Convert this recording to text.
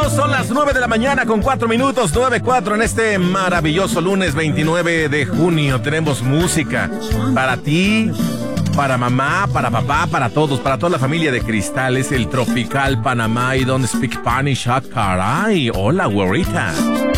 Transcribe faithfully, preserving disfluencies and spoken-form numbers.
Bienvenidos, son las nueve de la mañana con cuatro minutos, nueve cuatro en este maravilloso lunes veintinueve de junio. Tenemos música para ti, para mamá, para papá, para todos, para toda la familia de Cristal. Es el Tropical Panamá y Don't Speak Spanish. Ah, caray. Hola, güerita.